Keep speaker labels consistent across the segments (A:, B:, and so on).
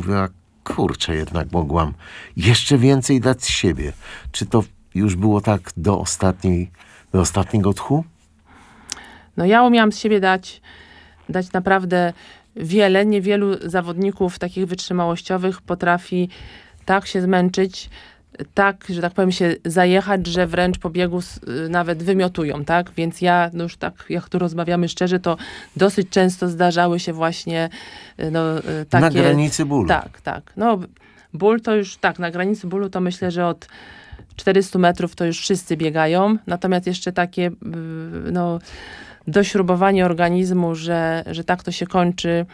A: mówiła, kurczę, jednak mogłam jeszcze więcej dać z siebie. Czy to już było tak do ostatniego tchu?
B: No ja umiałam z siebie dać naprawdę wiele. Niewielu zawodników takich wytrzymałościowych potrafi tak się zmęczyć, tak, że tak powiem, się zajechać, że wręcz po biegu nawet wymiotują, tak? Więc ja, no już tak, jak tu rozmawiamy szczerze, to dosyć często zdarzały się właśnie takie...
A: Na granicy bólu.
B: Tak. No ból to już, tak, na granicy bólu to myślę, że od 400 metrów to już wszyscy biegają. Natomiast jeszcze takie, dośrubowanie organizmu, że tak to się kończy,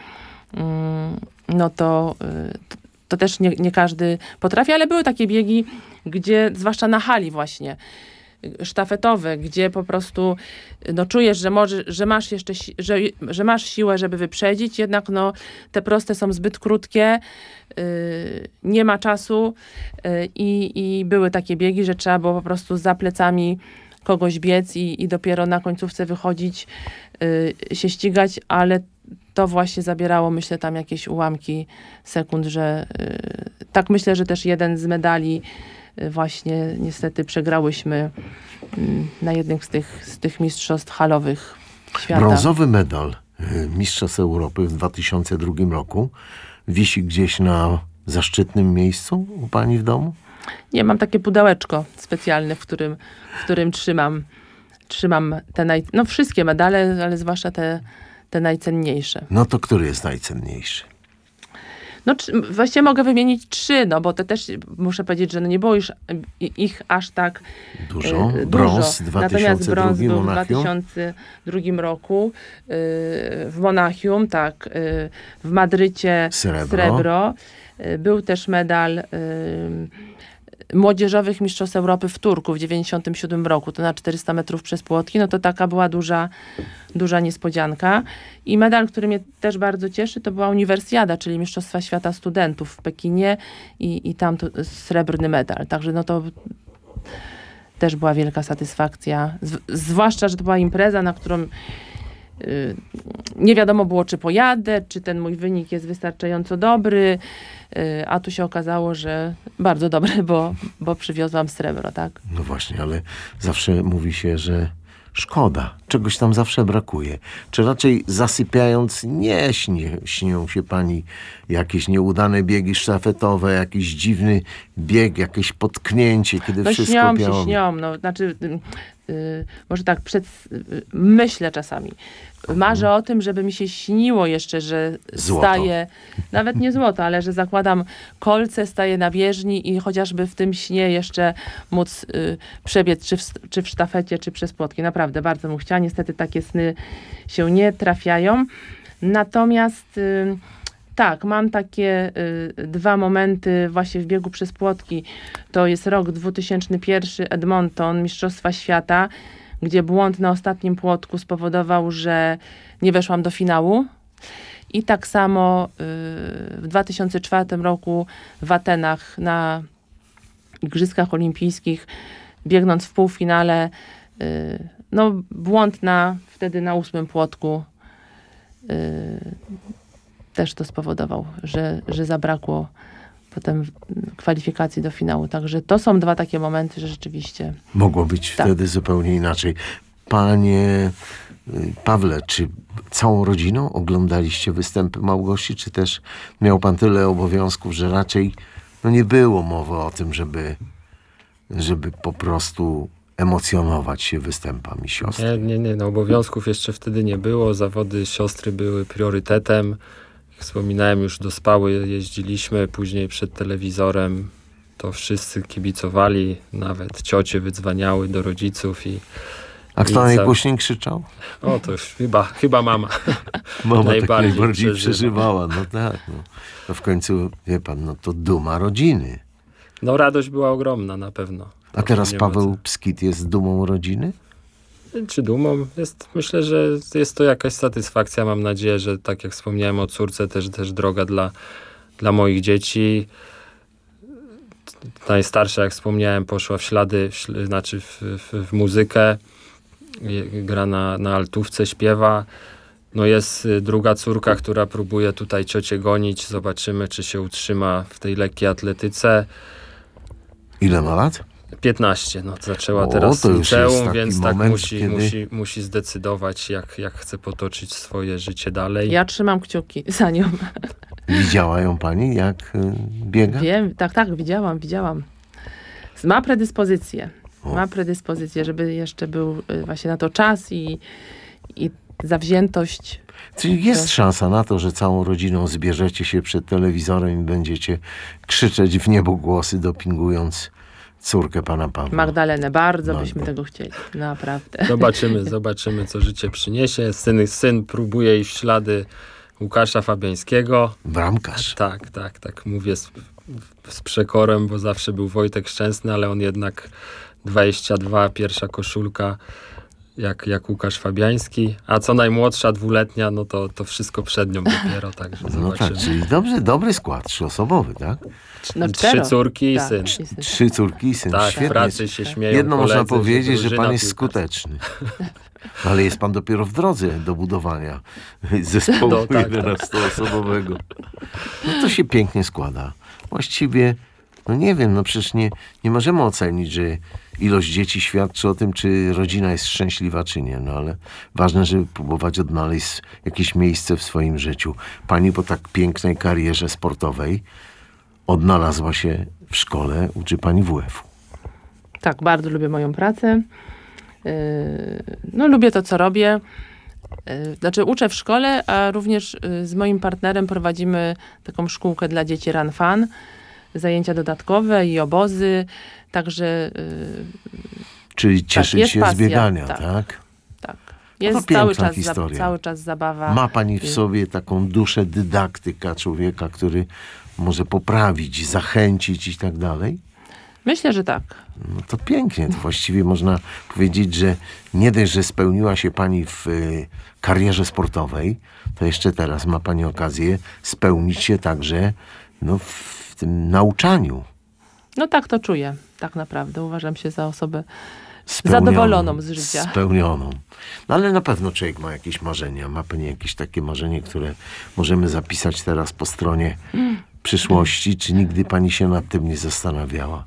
B: no to też nie każdy potrafi, ale były takie biegi, gdzie, zwłaszcza na hali właśnie, sztafetowe, gdzie po prostu czujesz, że masz jeszcze, że masz siłę, żeby wyprzedzić, jednak te proste są zbyt krótkie, nie ma czasu i były takie biegi, że trzeba było po prostu za plecami kogoś biec i dopiero na końcówce wychodzić, się ścigać, ale to właśnie zabierało, myślę, tam jakieś ułamki sekund, że tak myślę, że też jeden z medali właśnie niestety przegrałyśmy na jednym z tych mistrzostw halowych świata.
A: Brązowy medal Mistrzostw Europy w 2002 roku wisi gdzieś na zaszczytnym miejscu u pani w domu?
B: Nie, mam takie pudełeczko specjalne, w którym trzymam te wszystkie medale, ale zwłaszcza te najcenniejsze.
A: No to który jest najcenniejszy?
B: No właściwie mogę wymienić 3, bo to też muszę powiedzieć, że nie było już ich aż tak
A: dużo. Brąz w 2002
B: Natomiast brąz był w
A: Monachium.
B: 2002 roku w Monachium, tak, w Madrycie srebro. Był też medal młodzieżowych mistrzostw Europy w Turku w 1997 roku, to na 400 metrów przez płotki, to taka była duża niespodzianka. I medal, który mnie też bardzo cieszy, to była Uniwersjada, czyli Mistrzostwa Świata Studentów w Pekinie i tam to srebrny medal. Także to też była wielka satysfakcja. Zwłaszcza, że to była impreza, na którą nie wiadomo było, czy pojadę, czy ten mój wynik jest wystarczająco dobry, a tu się okazało, że bardzo dobry, bo przywiozłam srebro, tak?
A: No właśnie, ale zawsze mówi się, że szkoda, czegoś tam zawsze brakuje. Czy raczej zasypiając nie śnią się pani jakieś nieudane biegi sztafetowe, jakiś dziwny bieg, jakieś potknięcie, kiedy wszystko
B: śnią. Może tak, myślę czasami. Marzę o tym, żeby mi się śniło jeszcze, że staję, nawet nie złoto, ale że zakładam kolce, staję na bieżni i chociażby w tym śnie jeszcze móc przebiec, czy w sztafecie, czy przez płotki. Naprawdę, bardzo bym chciała. Niestety takie sny się nie trafiają. Natomiast tak, mam takie 2 momenty właśnie w biegu przez płotki. To jest rok 2001, Edmonton, Mistrzostwa Świata, gdzie błąd na ostatnim płotku spowodował, że nie weszłam do finału. I tak samo w 2004 roku w Atenach na Igrzyskach Olimpijskich, biegnąc w półfinale, błąd wtedy na 8 płotku też to spowodował, że zabrakło potem kwalifikacji do finału. Także to są 2 takie momenty, że rzeczywiście...
A: Mogło być wtedy zupełnie inaczej. Panie Pawle, czy całą rodziną oglądaliście występy Małgosi, czy też miał pan tyle obowiązków, że raczej nie było mowy o tym, żeby po prostu emocjonować się występami siostry?
C: Nie, obowiązków jeszcze wtedy nie było. Zawody siostry były priorytetem. Wspominałem, już do Spały jeździliśmy, później przed telewizorem to wszyscy kibicowali, nawet ciocie wydzwaniały do rodziców
A: A kto najgłośniej krzyczał?
C: O, to już chyba mama.
A: Mama najbardziej przeżywała. No tak. To w końcu, wie pan, to duma rodziny.
C: Radość była ogromna na pewno.
A: A teraz Paweł Pskit jest dumą rodziny?
C: Czy dumą? Myślę, że jest to jakaś satysfakcja. Mam nadzieję, że tak jak wspomniałem o córce, też droga dla moich dzieci. Najstarsza, jak wspomniałem, poszła w ślady, w muzykę. Gra na altówce, śpiewa. No jest druga córka, która próbuje tutaj ciocię gonić. Zobaczymy, czy się utrzyma w tej lekkiej atletyce.
A: Ile ma lat?
C: 15, no zaczęła
A: O,
C: teraz
A: to już jest
C: liceum,
A: taki
C: więc tak
A: moment,
C: musi zdecydować, jak chce potoczyć swoje życie dalej.
B: Ja trzymam kciuki za nią.
A: Widziała ją pani, jak biega?
B: Wiem, tak, widziałam. Ma predyspozycję.
A: O.
B: Ma predyspozycję, żeby jeszcze był właśnie na to czas i zawziętość.
A: Czyli jest
B: Tak.
A: szansa na to, że całą rodziną zbierzecie się przed telewizorem i będziecie krzyczeć w niebogłosy, dopingując córkę pana Pawła.
B: Magdalenę, bardzo
A: Magdę.
B: byśmy tego chcieli. Naprawdę.
C: Zobaczymy, co życie przyniesie. Syn próbuje iść w ślady Łukasza Fabiańskiego.
A: Bramkarz.
C: Tak mówię z przekorem, bo zawsze był Wojtek Szczęsny, ale on jednak 22, pierwsza koszulka jak Łukasz Fabiański, a co najmłodsza, 2-letnia, no to wszystko przed nią dopiero, także
A: No
C: zobaczymy.
A: tak, czyli dobry skład, 3-osobowy, tak?
B: No,
C: 3 córki i
B: tak,
C: syn.
B: i syn.
A: 3 córki i syn.
C: Tak, w
A: Świetnie.
C: pracy się śmieją
A: Jedno
C: koledzy,
A: można powiedzieć, że
C: drużyna
A: pan jest
C: piłkarska.
A: skuteczny. Ale jest pan dopiero w drodze do budowania zespołu
C: No, tak.
A: 11-osobowego. No to się pięknie składa. Właściwie, no nie wiem, no przecież nie możemy ocenić, że ilość dzieci świadczy o tym, czy rodzina jest szczęśliwa, czy nie. No ale ważne, żeby próbować odnaleźć jakieś miejsce w swoim życiu. Pani po tak pięknej karierze sportowej odnalazła się w szkole, uczy pani WF-u.
B: Tak, bardzo lubię moją pracę. No, lubię to, co robię. Znaczy, uczę w szkole, a również z moim partnerem prowadzimy taką szkółkę dla dzieci Run Fun. Zajęcia dodatkowe i obozy. Także
A: Czyli cieszyć
B: jest
A: się z
B: pasja,
A: biegania,
B: tak.
A: tak?
B: tak.
A: to
B: Jest
A: piękna historia.
B: cały czas zabawa.
A: Ma pani w sobie taką duszę dydaktyka człowieka, który może poprawić, zachęcić i tak dalej?
B: Myślę, że tak.
A: No to pięknie. To właściwie można powiedzieć, że nie dość, że spełniła się pani w karierze sportowej, to jeszcze teraz ma pani okazję spełnić się także w tym nauczaniu.
B: No tak to czuję, tak naprawdę. Uważam się za osobę
A: Spełnioną,
B: zadowoloną z życia.
A: Spełnioną. No ale na pewno człowiek ma jakieś marzenia. Ma pani jakieś takie marzenie, które możemy zapisać teraz po stronie przyszłości? Czy nigdy pani się nad tym nie zastanawiała?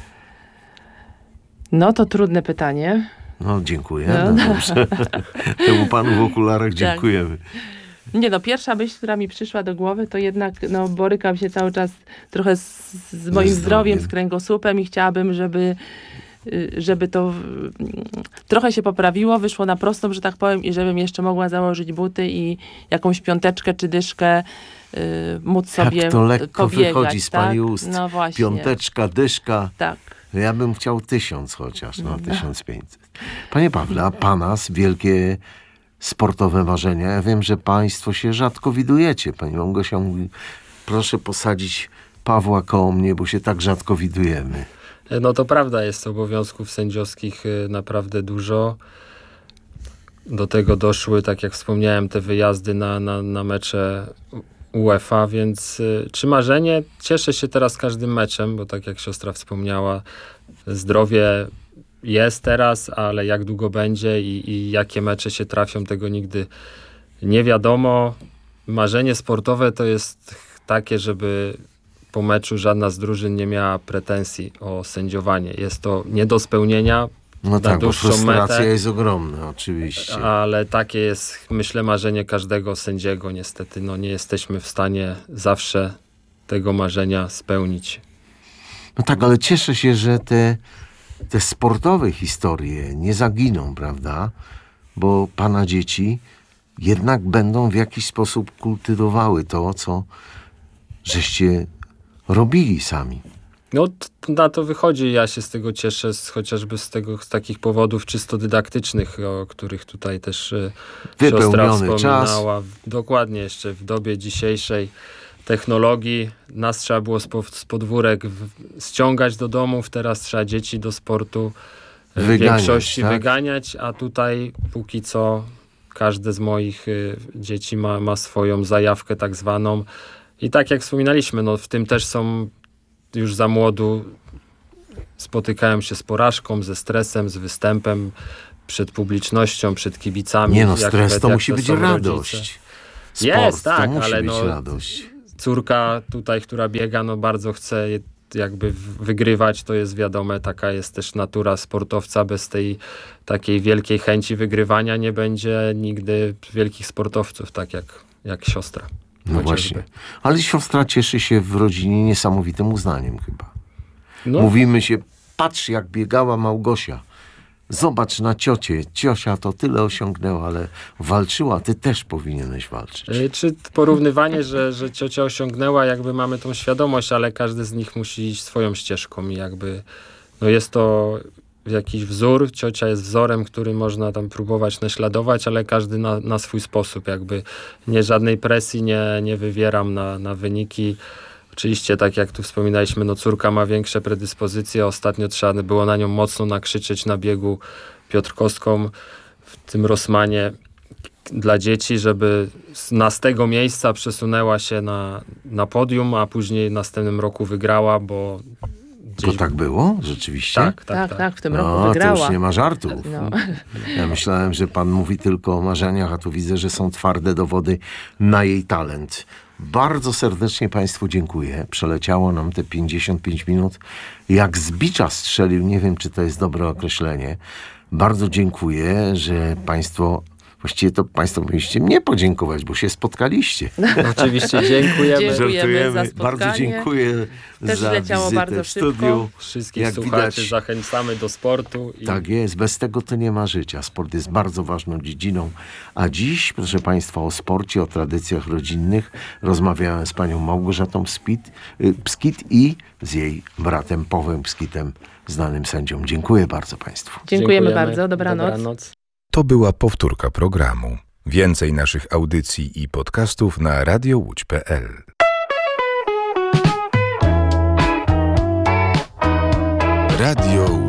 B: No to trudne pytanie.
A: No dziękuję. No, dobrze. Temu panu w okularach dziękujemy.
B: Nie no, pierwsza myśl, która mi przyszła do głowy, to jednak borykam się cały czas trochę z moim zdrowiem, z kręgosłupem i chciałabym, żeby to trochę się poprawiło, wyszło na prostą, że tak powiem, i żebym jeszcze mogła założyć buty i jakąś piąteczkę czy dyszkę móc sobie
A: Jak to lekko
B: pobiegać,
A: wychodzi z pani
B: tak?
A: ust.
B: No właśnie.
A: Piąteczka, dyszka.
B: Tak.
A: Ja bym chciał 1000 chociaż, 1500. Panie Pawle, a pana wielkie sportowe marzenia? Ja wiem, że państwo się rzadko widujecie. Pani Małgosia mówi, proszę posadzić Pawła koło mnie, bo się tak rzadko widujemy.
C: No to prawda, jest obowiązków sędziowskich naprawdę dużo. Do tego doszły, tak jak wspomniałem, te wyjazdy na mecze UEFA, więc czy marzenie? Cieszę się teraz każdym meczem, bo tak jak siostra wspomniała, zdrowie jest teraz, ale jak długo będzie i jakie mecze się trafią, tego nigdy nie wiadomo. Marzenie sportowe to jest takie, żeby po meczu żadna z drużyn nie miała pretensji o sędziowanie. Jest to nie do spełnienia.
A: No
C: na
A: tak, bo
C: dłuższą
A: frustracja
C: metę,
A: jest ogromna, oczywiście.
C: ale takie jest, myślę, marzenie każdego sędziego. Niestety nie jesteśmy w stanie zawsze tego marzenia spełnić.
A: No tak, ale cieszę się, że te sportowe historie nie zaginą, prawda? Bo pana dzieci jednak będą w jakiś sposób kultywowały to, co żeście robili sami.
C: No na to wychodzi. Ja się z tego cieszę, chociażby z takich powodów czysto dydaktycznych, o których tutaj też siostra
A: Wypełniony
C: wspominała. Dokładnie, jeszcze w dobie dzisiejszej technologii nas trzeba było z podwórek ściągać do domów, teraz trzeba dzieci do sportu w większości wyganiać, a tutaj póki co każde z moich dzieci ma swoją zajawkę tak zwaną. I tak jak wspominaliśmy, w tym też są już za młodu, spotykają się z porażką, ze stresem, z występem. przed publicznością, przed kibicami.
A: Nie no,
C: jak
A: stres
C: nawet
A: to
C: jak
A: musi być
C: są
A: radość.
C: rodzice.
A: Sport
C: Jest,
A: to
C: tak,
A: musi
C: ale
A: być
C: no,
A: radość.
C: córka tutaj, która biega, no bardzo chce jakby wygrywać, to jest wiadome, taka jest też natura sportowca. Bez tej takiej wielkiej chęci wygrywania nie będzie nigdy wielkich sportowców, tak jak siostra.
A: No właśnie. Ale siostra cieszy się w rodzinie niesamowitym uznaniem chyba.
C: No,
A: Mówimy się, patrz jak biegała Małgosia. Zobacz na ciocię. Ciocia to tyle osiągnęła, ale walczyła. Ty też powinieneś walczyć.
C: Czy porównywanie, że ciocia osiągnęła, jakby mamy tą świadomość, ale każdy z nich musi iść swoją ścieżką i jakby no jest to jakiś wzór. Ciocia jest wzorem, który można tam próbować naśladować, ale każdy na swój sposób. Jakby żadnej presji nie wywieram na wyniki. Oczywiście, tak jak tu wspominaliśmy, no córka ma większe predyspozycje. Ostatnio trzeba było na nią mocno nakrzyczeć na biegu piotrkowską w tym Rossmanie dla dzieci, żeby z tego miejsca przesunęła się na podium, a później w następnym roku wygrała, bo
A: To tak było? Rzeczywiście?
B: Tak, w tym roku
A: To
B: wygrała.
A: już nie ma żartów.
B: No.
A: Ja myślałem, że pan mówi tylko o marzeniach, a tu widzę, że są twarde dowody na jej talent. Bardzo serdecznie państwu dziękuję. Przeleciało nam te 55 minut. Jak z bicza strzelił, nie wiem, czy to jest dobre określenie. Bardzo dziękuję, że państwo... Właściwie to państwo powinniście mnie podziękować, bo się spotkaliście.
C: Oczywiście dziękujemy.
B: Dziękujemy za spotkanie.
A: Bardzo dziękuję
B: Też
A: za
B: leciało
A: wizytę
B: bardzo
A: w studiu.
C: Wszystkich
A: Jak
C: słuchaczy
A: widać,
C: zachęcamy do sportu.
A: tak jest, bez tego to nie ma życia. Sport jest bardzo ważną dziedziną. A dziś, proszę państwa, o sporcie, o tradycjach rodzinnych rozmawiałem z panią Małgorzatą Pskit i z jej bratem Pawłem Pskitem, znanym sędzią. Dziękuję bardzo państwu.
B: Dziękujemy bardzo. Dobranoc.
D: To była powtórka programu. Więcej naszych audycji i podcastów na radiołódź.pl. Radio